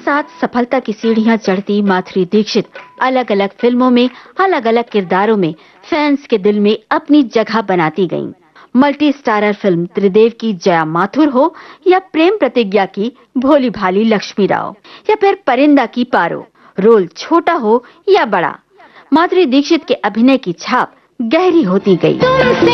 साथ सफलता की सीढ़ियां चढ़ती माधुरी दीक्षित अलग अलग फिल्मों में अलग अलग किरदारों में फैंस के दिल में अपनी जगह बनाती गईं। मल्टी स्टारर फिल्म त्रिदेव की जया माथुर हो या प्रेम प्रतिज्ञा की भोली भाली लक्ष्मी राव या फिर परिंदा की पारो, रोल छोटा हो या बड़ा, माधुरी दीक्षित के अभिनय की छाप गहरी होती गई।